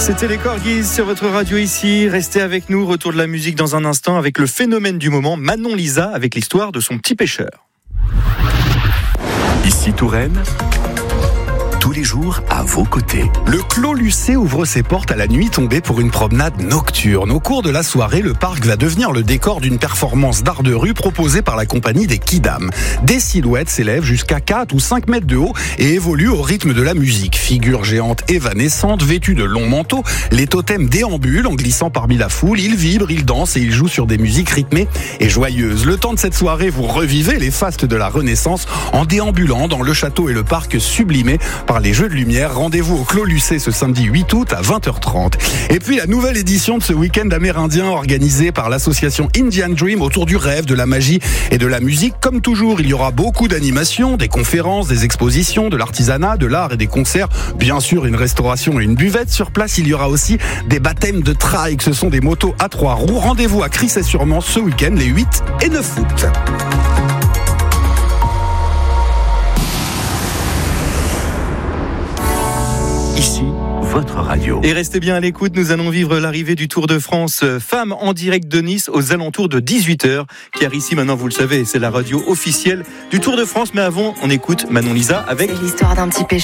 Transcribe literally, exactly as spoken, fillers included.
C'était les Corgis sur votre radio ici. Restez avec nous. Retour de la musique dans un instant avec le phénomène du moment, Manon Lisa, avec l'histoire de son petit pêcheur. Ici Touraine, tous les jours à vos côtés. Le Clos Lucé ouvre ses portes à la nuit tombée pour une promenade nocturne. Au cours de la soirée, le parc va devenir le décor d'une performance d'art de rue proposée par la compagnie des Quidam. Des silhouettes s'élèvent jusqu'à quatre ou cinq mètres de haut et évoluent au rythme de la musique. Figures géantes évanescentes, vêtues de longs manteaux, les totems déambulent en glissant parmi la foule. Ils vibrent, ils dansent et ils jouent sur des musiques rythmées et joyeuses. Le temps de cette soirée, vous revivez les fastes de la Renaissance en déambulant dans le château et le parc sublimés par les Jeux de lumière. Rendez-vous au Clos Lucé ce samedi huit août à vingt heures trente. Et puis la nouvelle édition de ce week-end amérindien organisé par l'association Indian Dream autour du rêve, de la magie et de la musique. Comme toujours, il y aura beaucoup d'animations, des conférences, des expositions, de l'artisanat, de l'art et des concerts. Bien sûr, une restauration et une buvette. Sur place, il y aura aussi des baptêmes de trike. Ce sont des motos à trois roues. Rendez-vous à Crissey-sur-Mans ce week-end les huit et neuf août. Ici, votre radio. Et restez bien à l'écoute, nous allons vivre l'arrivée du Tour de France Femmes en direct de Nice aux alentours de dix-huit heures. Car ici, maintenant, vous le savez, c'est la radio officielle du Tour de France. Mais avant, on écoute Manon Lisa avec... C'est l'histoire d'un petit péché.